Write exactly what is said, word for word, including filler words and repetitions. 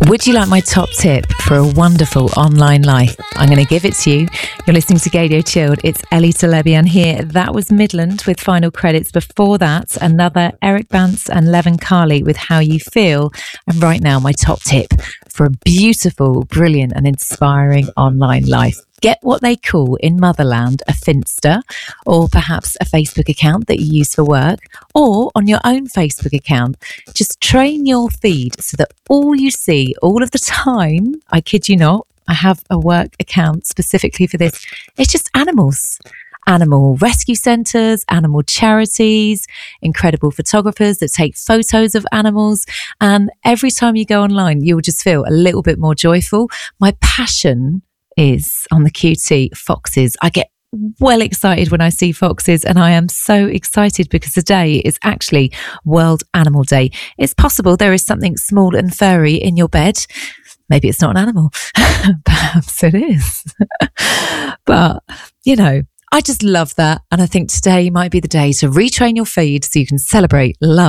Would you like my top tip for a wonderful online life? I'm going to give it to you. You're listening to Gadio Chilled. It's Ellie Telebian here. That was Midland with Final Credits. Before that, another Eric Bance and Levin Carly with How You Feel. And right now, my top tip for a beautiful, brilliant and inspiring online life. Get what they call in Motherland a Finsta, or perhaps a Facebook account that you use for work, or on your own Facebook account. Just train your feed so that all you see all of the time, I kid you not, I have a work account specifically for this, it's just animals. Animal rescue centres, animal charities, incredible photographers that take photos of animals. And every time you go online, you'll just feel a little bit more joyful. My passion is on the Q T foxes. I get well excited when I see foxes, and I am so excited because today is actually World Animal Day. It's possible there is something small and furry in your bed. Maybe it's not an animal. Perhaps it is. But, you know, I just love that. And I think today might be the day to retrain your feed so you can celebrate love.